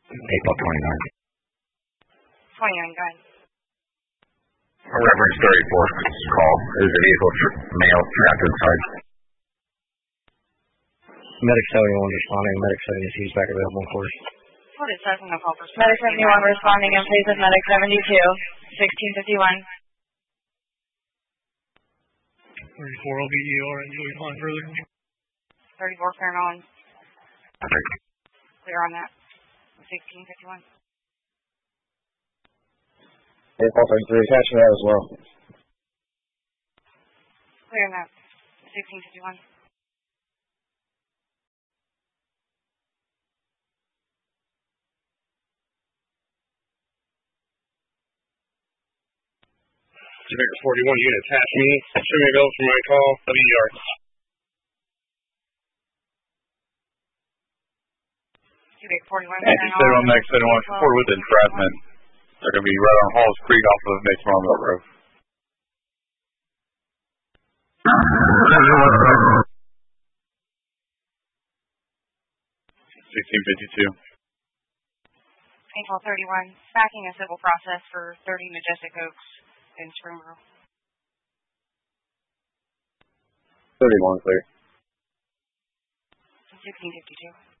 April 29th. 29, go ahead. Reference 34 call. Is a vehicle male trapped inside. Medic 71 responding. Medic 72 is back available, of course. What it says in the call for Medic 71 responding in place of Medic 72, 1651. 34 will be ER and Joey on further. 34 clear on. Clear on that. 1651. April 33, attach that as well. Clear on that. 1651. Jamaica 41 unit, attach me. Show me a bill for my call. WER. Jamaica 41. Anti-7 on Max 71 support with entrapment. They're going to be right on Halls Creek off of Next Marmot Road. 1652. April 31. Stacking a civil process for 30 Majestic Oaks in Springboro. 31 clear. 1652.